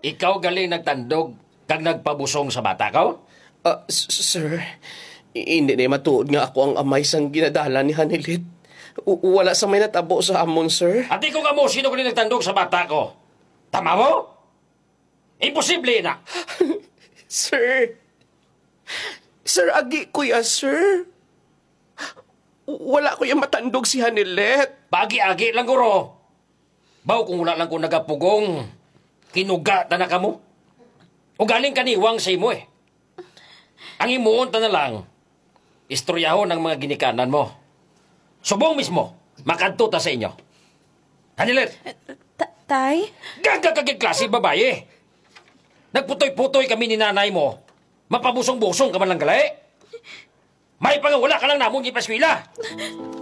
Ikaw galing nagtandog kag nagpabusong sa bata ko? Sir, hindi na matuod nga ako ang amay sang ginadala ni Hanilit. Wala sa may natabo sa amon, sir. Ati ko nga mo, sino galing nagtandog sa bata ko? Tama mo? Imposible na. Sir, agi kuya, sir. Wala ko yung matandog si Hanilet. Pagi-agi lang guro. Baw kung wala lang ko nagapugong, kinuga na ka mo. O galing kaniwang sa imo eh. Ang imuon ta na lang, istoryahon ng mga ginikanan mo. Subong mismo, makadto ta sa inyo. Hanilet! Tay? Gagagagig klase babae. Nagputoy-putoy kami ni nanay mo. Mapabusong-busong ka man lang galay. May pangawala ka lang namong ipaskwila.